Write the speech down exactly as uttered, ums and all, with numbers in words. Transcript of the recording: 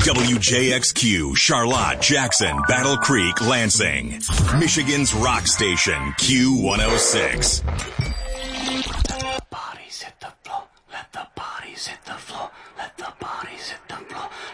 W J X Q, Charlotte, Jackson, Battle Creek, Lansing. Michigan's rock station, Q one oh six. Let the bodies hit the floor. Let the bodies hit the